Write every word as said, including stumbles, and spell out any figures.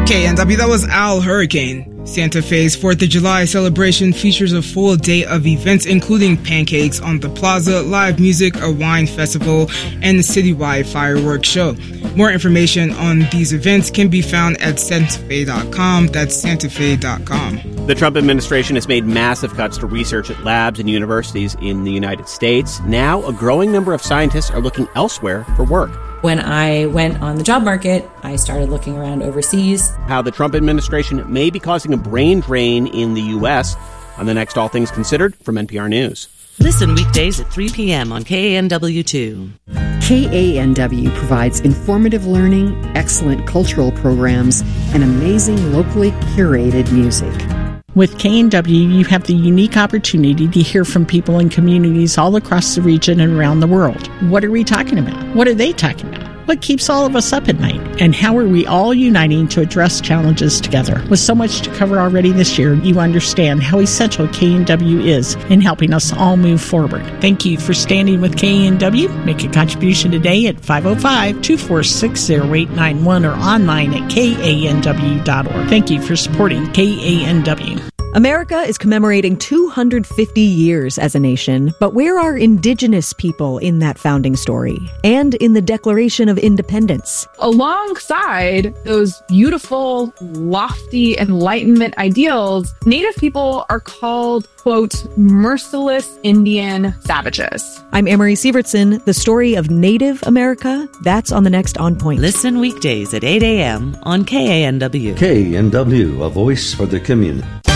K N W, that was Al Hurricane. Santa Fe's fourth of July celebration features a full day of events, including pancakes on the plaza, live music, a wine festival, and a citywide fireworks show. More information on these events can be found at santa fe dot com. That's santa fe dot com. The Trump administration has made massive cuts to research at labs and universities in the United States. Now, a growing number of scientists are looking elsewhere for work. When I went on the job market, I started looking around overseas. How the Trump administration may be causing a brain drain in the U S on the next All Things Considered from N P R News. Listen weekdays at three p.m. on K A N W two. K A N W provides informative learning, excellent cultural programs, and amazing locally curated music. With K N W, you have the unique opportunity to hear from people in communities all across the region and around the world. What are we talking about? What are they talking about? What keeps all of us up at night? And how are we all uniting to address challenges together? With so much to cover already this year, you understand how essential K N W is in helping us all move forward. Thank you for standing with K N W. Make a contribution today at five oh five, two four six, oh eight nine one or online at K A N W dot org. Thank you for supporting K A N W. America is commemorating two hundred fifty years as a nation, but where are indigenous people in that founding story and in the Declaration of Independence? Alongside those beautiful, lofty Enlightenment ideals, Native people are called, quote, merciless Indian savages. I'm Amory Sievertson. The story of Native America, that's on the next On Point. Listen weekdays at eight a.m. on K A N W. K N W, a voice for the community.